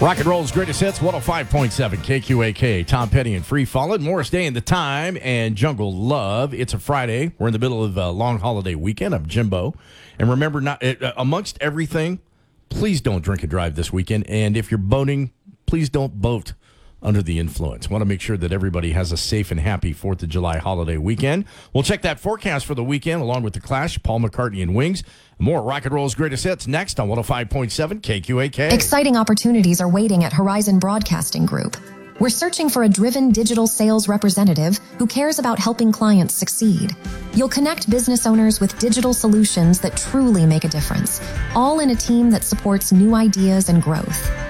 Rock and Roll's greatest hits, 105.7 KQAK. Tom Petty and Free Fallin'. Morris Day in the Time and Jungle Love. It's a Friday. We're in the middle of a long holiday weekend. I'm Jimbo. And remember, amongst everything, please don't drink and drive this weekend. And if you're boating, please don't boat under the influence. Want to make sure that everybody has a safe and happy 4th of July holiday weekend. We'll check that forecast for the weekend along with The Clash, Paul McCartney and Wings. More Rock and Roll's greatest hits next on 105.7 KQAK. Exciting opportunities are waiting at Horizon Broadcasting Group. We're searching for a driven digital sales representative who cares about helping clients succeed. You'll connect business owners with digital solutions that truly make a difference, all in a team that supports new ideas and growth.